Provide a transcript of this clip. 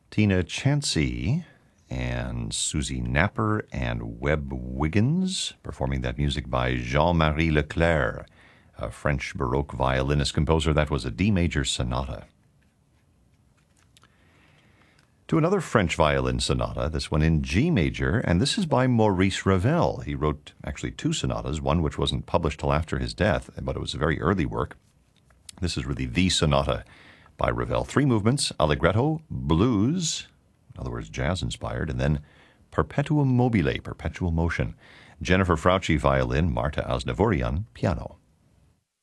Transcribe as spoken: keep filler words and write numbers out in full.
Tina Chancey and Susie Napper and Webb Wiggins performing that music by Jean-Marie Leclerc, a French Baroque violinist-composer. That was a D major sonata. To another French violin sonata, this one in G major, and this is by Maurice Ravel. He wrote actually two sonatas, one which wasn't published till after his death, but it was a very early work. This is really the sonata by Ravel. Three movements: Allegretto, blues, in other words, jazz-inspired, and then Perpetuum mobile, perpetual motion. Jennifer Frauci, violin, Marta Aznavourian, piano.